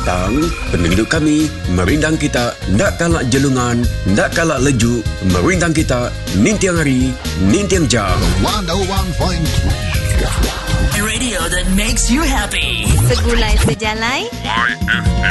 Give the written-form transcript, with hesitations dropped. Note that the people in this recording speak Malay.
petang, penduduk kami merindang kita, ndak kalak jelungan, ndak kalak lejuk, merindang kita nintiang hari, nintiang jam. 101.3 Radio that makes you happy. Segulai sejalai.